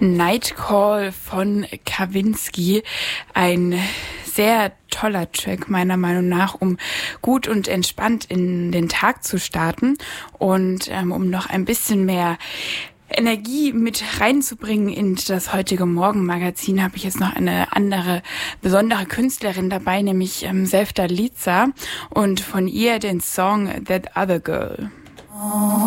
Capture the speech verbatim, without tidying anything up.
Night Call von Kavinsky. Ein sehr toller Track meiner Meinung nach, um gut und entspannt in den Tag zu starten und ähm, um noch ein bisschen mehr Energie mit reinzubringen in das heutige Morgenmagazin, habe ich jetzt noch eine andere besondere Künstlerin dabei, nämlich ähm, Sevda Liza, und von ihr den Song That Other Girl.